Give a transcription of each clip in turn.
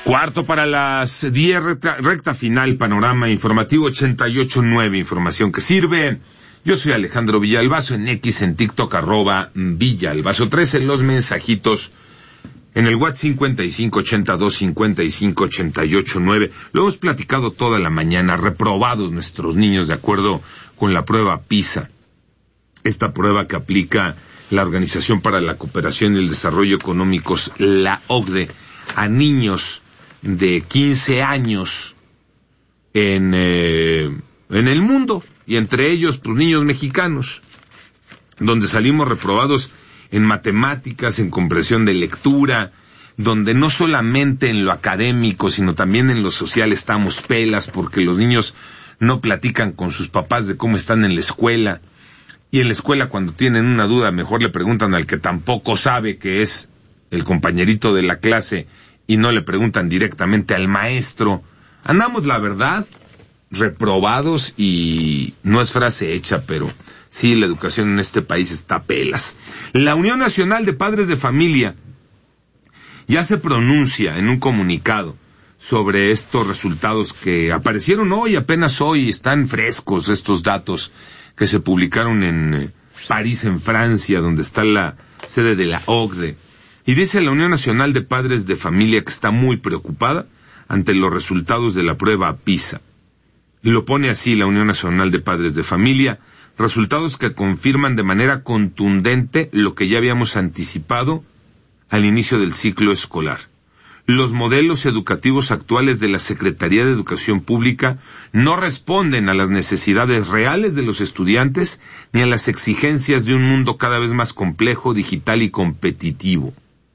Cuarto para las 10, recta final, panorama informativo 88.9, información que sirve. Yo soy Alejandro Villalbazo, en X, en TikTok, @Villalbazo13, los mensajitos en el WhatsApp 5582558889. Lo hemos platicado toda la mañana, reprobados nuestros niños de acuerdo con la prueba PISA. Esta prueba que aplica la Organización para la Cooperación y el Desarrollo Económicos, la OCDE, a niños de 15 años en el mundo, y entre ellos, pues, niños mexicanos, donde salimos reprobados en matemáticas, en comprensión de lectura, donde no solamente en lo académico, sino también en lo social estamos pelas, porque los niños no platican con sus papás de cómo están en la escuela, y en la escuela cuando tienen una duda, mejor le preguntan al que tampoco sabe, que es el compañerito de la clase, y no le preguntan directamente al maestro. Andamos, la verdad, reprobados, y no es frase hecha, pero sí, la educación en este país está pelas. La Unión Nacional de Padres de Familia ya se pronuncia en un comunicado sobre estos resultados que aparecieron hoy, apenas hoy, están frescos estos datos que se publicaron en París, en Francia, donde está la sede de la OCDE. Y dice la Unión Nacional de Padres de Familia que está muy preocupada ante los resultados de la prueba PISA. Lo pone así la Unión Nacional de Padres de Familia: resultados que confirman de manera contundente lo que ya habíamos anticipado al inicio del ciclo escolar. Los modelos educativos actuales de la Secretaría de Educación Pública no responden a las necesidades reales de los estudiantes ni a las exigencias de un mundo cada vez más complejo, digital y competitivo.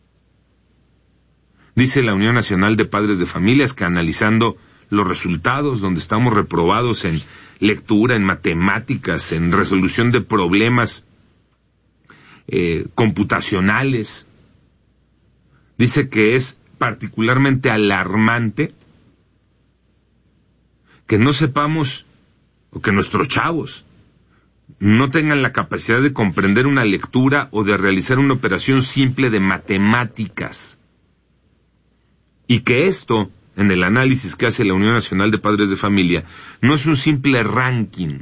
Dice la Unión Nacional de Padres de Familias que, analizando los resultados, donde estamos reprobados en lectura, en matemáticas, en resolución de problemas computacionales, dice que es particularmente alarmante que no sepamos, o que nuestros chavos no tengan la capacidad de comprender una lectura o de realizar una operación simple de matemáticas. Y que esto, en el análisis que hace la Unión Nacional de Padres de Familia, no es un simple ranking.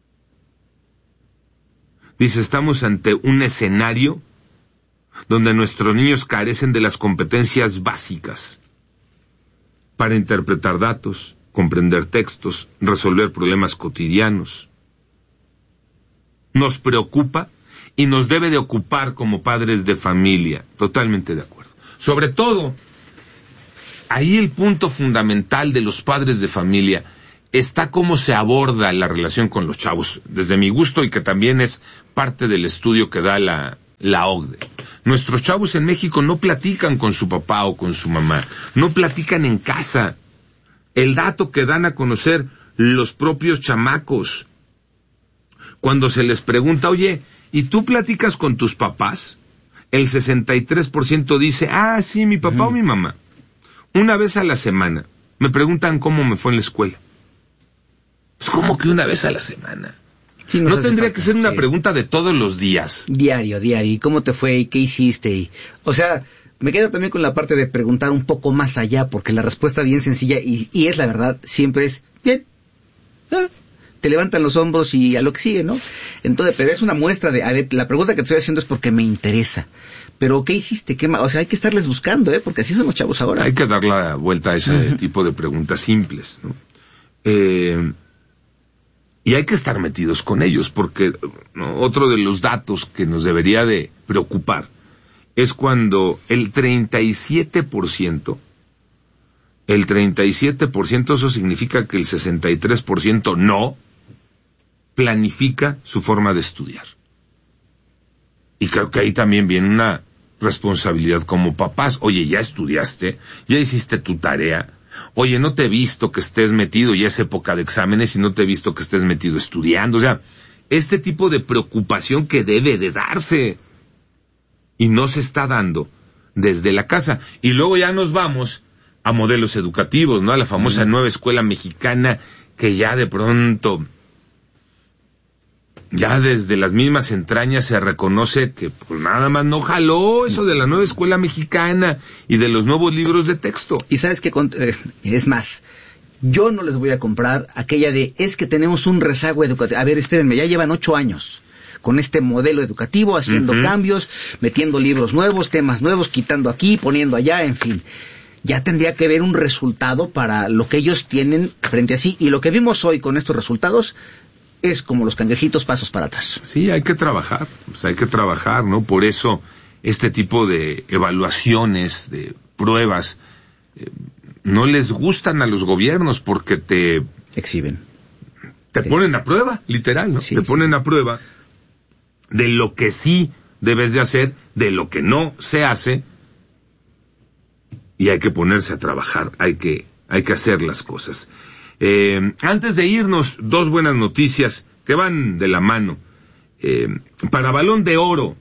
Dice, estamos ante un escenario donde nuestros niños carecen de las competencias básicas para interpretar datos, comprender textos, resolver problemas cotidianos. Nos preocupa y nos debe de ocupar como padres de familia. Totalmente de acuerdo. Sobre todo, ahí el punto fundamental de los padres de familia está cómo se aborda la relación con los chavos, desde mi gusto, y que también es parte del estudio que da la OCDE. Nuestros chavos en México no platican con su papá o con su mamá, no platican en casa. El dato que dan a conocer los propios chamacos, cuando se les pregunta, oye, ¿y tú platicas con tus papás? El 63% dice, sí, mi papá o mi mamá. Una vez a la semana me preguntan cómo me fue en la escuela. Pues, ¿cómo que una vez a la semana? Sí, ¿no tendría que ser una pregunta de todos los días? Diario. ¿Y cómo te fue? ¿Y qué hiciste? O sea, me quedo también con la parte de preguntar un poco más allá, porque la respuesta bien sencilla, y es la verdad, siempre es, bien. Te levantan los hombros y a lo que sigue, ¿no? Entonces, pero es una muestra de, a ver, la pregunta que te estoy haciendo es porque me interesa. Pero, ¿qué hiciste? O sea, hay que estarles buscando, porque así son los chavos ahora. Hay que dar la vuelta a ese tipo de preguntas simples, ¿no? Y hay que estar metidos con ellos, porque, ¿no?, otro de los datos que nos debería de preocupar es cuando el 37%, eso significa que el 63% no planifica su forma de estudiar. Y creo que ahí también viene una responsabilidad como papás. Oye, ¿ya estudiaste? ¿Ya hiciste tu tarea? Oye, no te he visto que estés metido, ya es época de exámenes y no te he visto que estés metido estudiando. O sea, este tipo de preocupación que debe de darse y no se está dando desde la casa. Y luego ya nos vamos a modelos educativos, ¿no? A la famosa nueva escuela mexicana, que ya de pronto ya desde las mismas entrañas se reconoce que pues nada más no jaló eso de la nueva escuela mexicana y de los nuevos libros de texto. Y sabes que es más, yo no les voy a comprar aquella de, es que tenemos un rezago educativo. A ver, espérenme, ya llevan 8 años con este modelo educativo, haciendo cambios, metiendo libros nuevos, temas nuevos, quitando aquí, poniendo allá, en fin. Ya tendría que haber un resultado para lo que ellos tienen frente a sí. Y lo que vimos hoy con estos resultados es como los cangrejitos, pasos para atrás. Sí, hay que trabajar, ¿no? Por eso este tipo de evaluaciones, de pruebas, no les gustan a los gobiernos porque te exhiben. Te ponen a prueba, literal, ¿no? Sí, te ponen a prueba de lo que sí debes de hacer, de lo que no se hace, y hay que ponerse a trabajar, hay que hacer las cosas. Antes de irnos, 2 buenas noticias que van de la mano. Para Balón de Oro,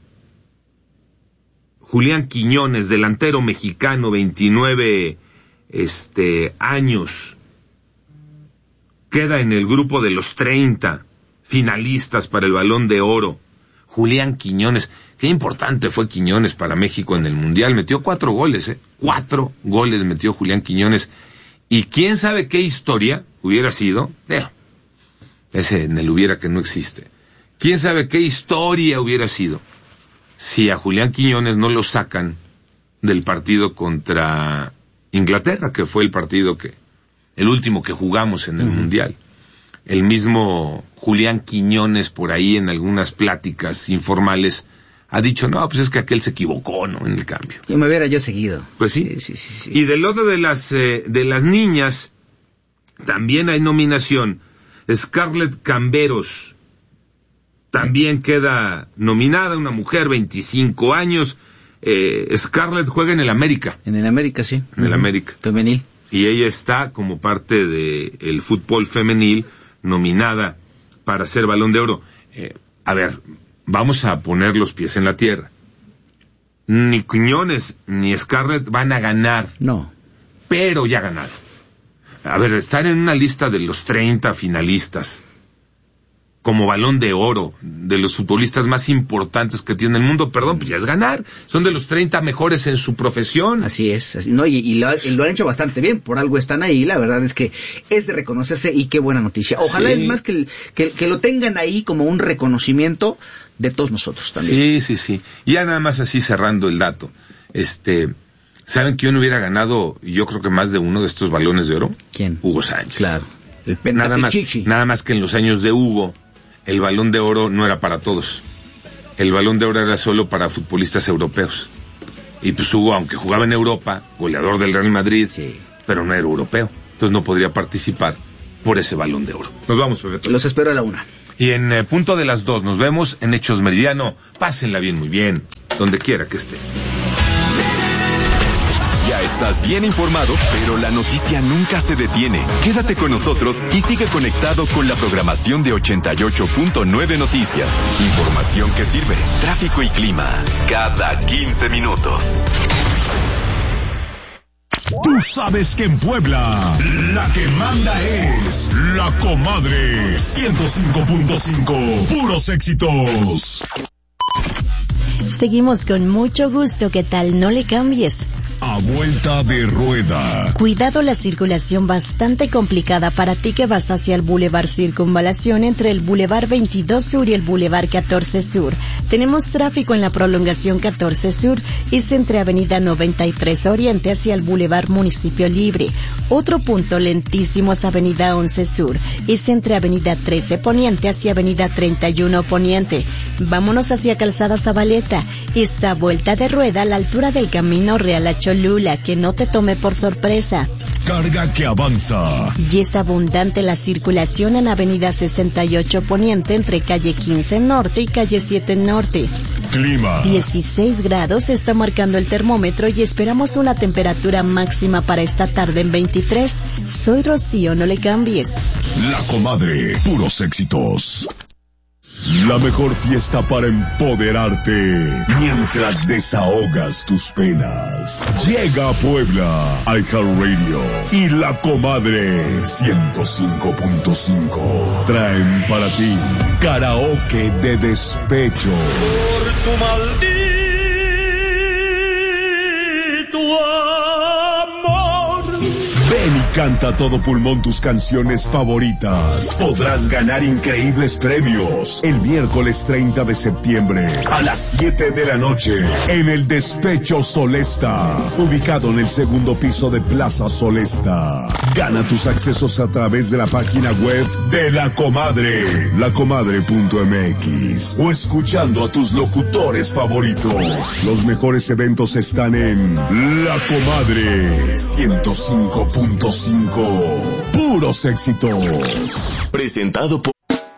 Julián Quiñones, delantero mexicano, 29 años, queda en el grupo de los 30 finalistas para el Balón de Oro. Julián Quiñones, qué importante fue Quiñones para México en el Mundial, metió 4 goles, 4 goles metió Julián Quiñones, y quién sabe qué historia hubiera sido, ese en el hubiera que no existe, quién sabe qué historia hubiera sido si a Julián Quiñones no lo sacan del partido contra Inglaterra, que fue el último que jugamos en el Mundial. El mismo Julián Quiñones, por ahí en algunas pláticas informales, ha dicho, no, pues es que aquel se equivocó, ¿no?, en el cambio. Y me hubiera yo seguido. Pues sí. Sí. Y del lado de las niñas, también hay nominación. Scarlett Camberos también queda nominada, una mujer, 25 años. Scarlett juega en el América. En el América, sí. En el América. Femenil. Y ella está como parte del fútbol femenil nominada para ser Balón de Oro. A ver, vamos a poner los pies en la tierra. Ni Quiñones ni Scarlett van a ganar. No. Pero ya ganaron. A ver, estar en una lista de los 30 finalistas como Balón de Oro, de los futbolistas más importantes que tiene el mundo, pues ya es ganar. Son de los 30 mejores en su profesión. Así es. No, y lo han hecho bastante bien, por algo están ahí. La verdad es que es de reconocerse, y qué buena noticia. Ojalá es más que lo tengan ahí como un reconocimiento de todos nosotros también. Sí. Ya nada más así cerrando el dato. ¿Saben quién hubiera ganado, yo creo que más de uno de estos Balones de Oro? ¿Quién? Hugo Sánchez. Claro. Nada más que en los años de Hugo, el Balón de Oro no era para todos. El Balón de Oro era solo para futbolistas europeos. Y pues Hugo, aunque jugaba en Europa, goleador del Real Madrid, pero no era europeo. Entonces no podría participar por ese Balón de Oro. Nos vamos, Pepe. Los espero a la 1. Y en punto de las 2 nos vemos en Hechos Meridiano. Pásenla bien, muy bien, donde quiera que esté. Ya estás bien informado, pero la noticia nunca se detiene. Quédate con nosotros y sigue conectado con la programación de 88.9 Noticias. Información que sirve, tráfico y clima, cada 15 minutos. Tú sabes que en Puebla, la que manda es La Comadre 105.5, puros éxitos. Seguimos con mucho gusto, ¿qué tal? No le cambies. A vuelta de rueda. Cuidado, la circulación bastante complicada para ti que vas hacia el Boulevard Circunvalación entre el Boulevard 22 Sur y el Boulevard 14 Sur. Tenemos tráfico en la prolongación 14 Sur, es entre Avenida 93 Oriente hacia el Boulevard Municipio Libre. Otro punto lentísimo es Avenida 11 Sur, es entre Avenida 13 Poniente hacia Avenida 31 Poniente. Vámonos hacia Calzada Zabaleta. Esta vuelta de rueda a la altura del Camino Real a Cholula, que no te tome por sorpresa. Carga que avanza. Y es abundante la circulación en Avenida 68 Poniente entre calle 15 Norte y calle 7 Norte. Clima. 16 grados está marcando el termómetro y esperamos una temperatura máxima para esta tarde en 23. Soy Rocío, no le cambies. La Comadre, puros éxitos. La mejor fiesta para empoderarte mientras desahogas tus penas. Llega a Puebla, iHeartRadio y La Comadre 105.5. Traen para ti karaoke de despecho. Por tu maldito amor. Ven y canta a todo pulmón tus canciones favoritas. Podrás ganar increíbles premios el miércoles 30 de septiembre a las 7 de la noche en el Despecho Solesta, ubicado en el segundo piso de Plaza Solesta. Gana tus accesos a través de la página web de La Comadre, lacomadre.mx, o escuchando a tus locutores favoritos. Los mejores eventos están en La Comadre 105.5. Puros éxitos. Presentado por